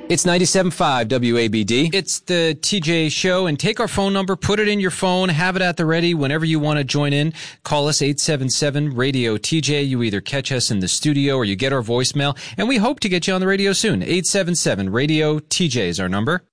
It's 97.5 WABD. It's the TJ Show, and take our phone number, put it in your phone, have it at the ready whenever you want to join in. Call us 877-RADIO-TJ. You either catch us in the studio or you get our voicemail, and we hope to get you on the radio soon. 877-RADIO-TJ is our number.